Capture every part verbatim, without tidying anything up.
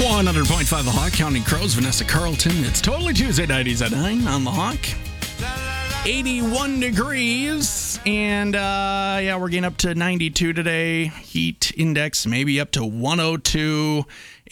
one hundred point five The Hawk, Counting Crows, Vanessa Carlton. It's totally Tuesday, nineties at nine on The Hawk. eighty-one degrees, and uh, yeah, we're getting up to ninety-two today. Heat index maybe up to one oh two.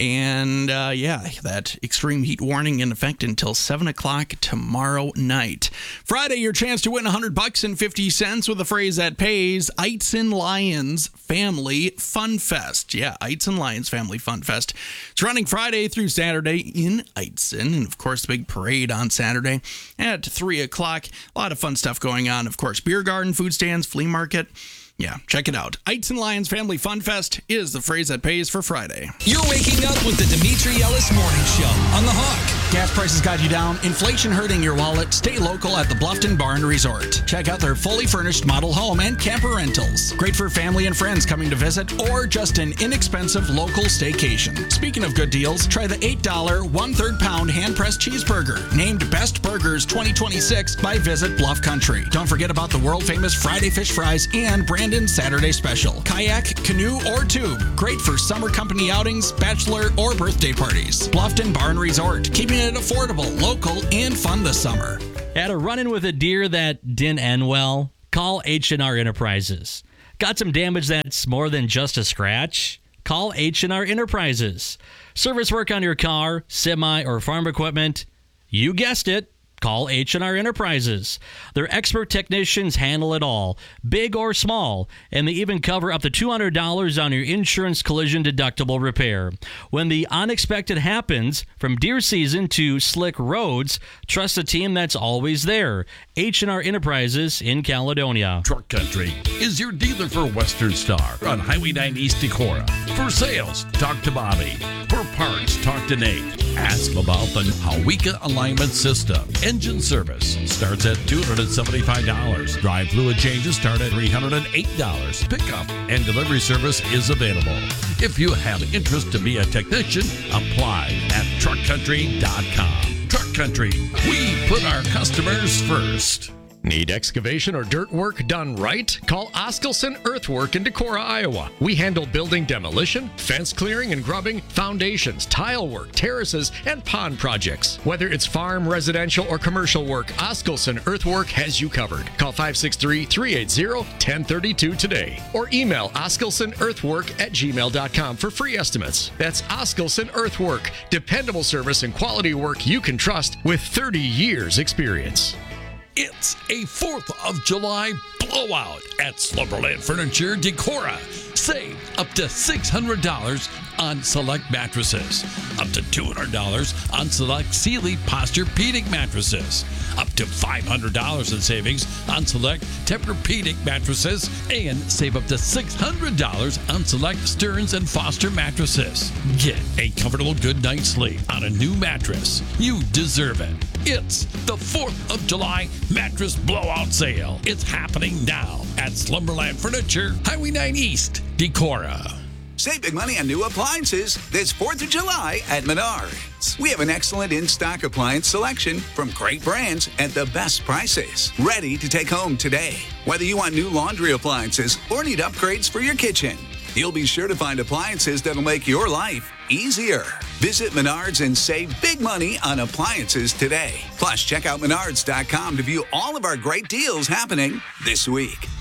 And uh, yeah, that extreme heat warning in effect until seven o'clock tomorrow night. Friday, your chance to win one hundred bucks and fifty cents with a phrase that pays. Eitzen Lions Family Fun Fest. Yeah, Eitzen Lions Family Fun Fest. It's running Friday through Saturday in Eitzen. And of course, the big parade on Saturday at three o'clock. A lot of fun stuff going on. Of course, beer garden, food stands, flea market. Yeah, check it out. Eitzen Lions Family Fun Fest is the phrase that pays for Friday. You're waking up with the Dimitri Ellis Morning Show on The Hawk. Gas prices got you down, inflation hurting your wallet. Stay local at the Bluffton Barn Resort. Check out their fully furnished model home and camper rentals. Great for family and friends coming to visit or just an inexpensive local staycation. Speaking of good deals, try the eight dollars one-third pound hand-pressed cheeseburger, named Best Burgers twenty twenty-six by Visit Bluff Country. Don't forget about the world-famous Friday fish fries and Brandon's Saturday special. Kayak, canoe, or tube. Great for summer company outings, bachelor, or birthday parties. Bluffton Barn Resort, keeping it affordable, local, and fun this summer. Had a run-in with a deer that didn't end well? Call H and R Enterprises. Got some damage that's more than just a scratch? Call H and R Enterprises. Service work on your car, semi, or farm equipment? You guessed it. Call H and R Enterprises. Their expert technicians handle it all, big or small, and they even cover up to two hundred dollars on your insurance collision deductible repair. When the unexpected happens, from deer season to slick roads, trust a team that's always there. H and R Enterprises in Caledonia. Truck Country is your dealer for Western Star on Highway nine East Decorah. For sales, talk to Bobby. For parts, talk to Nate. Ask about the Hawika Alignment System. Engine service starts at two hundred seventy-five dollars. Drive fluid changes start at three hundred eight dollars. Pickup and delivery service is available. If you have interest to be a technician, apply at truck country dot com. Truck Country, we put our customers first. Need excavation or dirt work done right? Call Oskelson Earthwork in Decorah, Iowa. We handle building demolition, fence clearing and grubbing, foundations, tile work, terraces, and pond projects. Whether it's farm, residential, or commercial work, Oskelson Earthwork has you covered. Call five six three, three eight zero, one zero three two today or email oskelsonearthwork at gmail dot com for free estimates. That's Oskelson Earthwork, dependable service and quality work you can trust with thirty years experience. It's a fourth of July blowout at Slumberland Furniture Decorah. Save up to six hundred dollars on select mattresses. Up to two hundred dollars on select Sealy Posturepedic mattresses. Up to five hundred dollars in savings on select Tempur-Pedic mattresses. And save up to six hundred dollars on select Stearns and Foster mattresses. Get a comfortable good night's sleep on a new mattress. You deserve it. It's the fourth of July mattress blowout sale. It's happening now at Slumberland Furniture, Highway nine East, Decorah. Save big money on new appliances this fourth of July at Menards. We have an excellent in-stock appliance selection from great brands at the best prices. Ready to take home today. Whether you want new laundry appliances or need upgrades for your kitchen, you'll be sure to find appliances that'll make your life easier. Visit Menards and save big money on appliances today. Plus, check out menards dot com to view all of our great deals happening this week.